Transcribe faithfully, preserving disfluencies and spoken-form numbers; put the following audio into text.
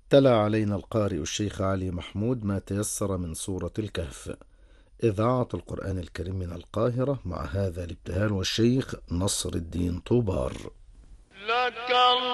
تلا علينا القارئ الشيخ علي محمود ما تيسر من سورة الكهف. إذاعة القرآن الكريم من القاهرة، مع هذا الابتهال والشيخ نصر الدين طوبار. لك